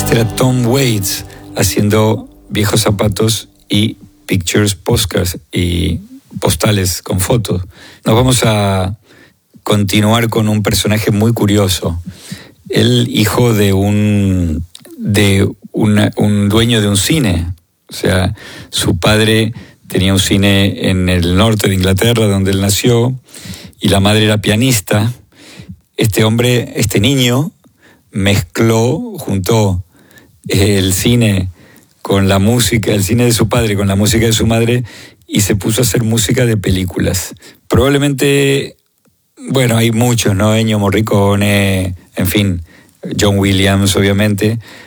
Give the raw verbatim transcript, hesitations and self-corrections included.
Este era Tom Waits haciendo Viejos Zapatos y Pictures, Postcards y postales con fotos. Nos vamos a continuar con un personaje muy curioso. El hijo de un, de una, un dueño de un cine. O sea, su padre tenía un cine en el norte de Inglaterra, donde él nació, y la madre era pianista. Este hombre, este niño, mezcló, juntó el cine con la música, el cine de su padre con la música de su madre, y se puso a hacer música de películas. Probablemente, bueno, hay muchos, ¿no? Ennio Morricone, en fin, John Williams, obviamente,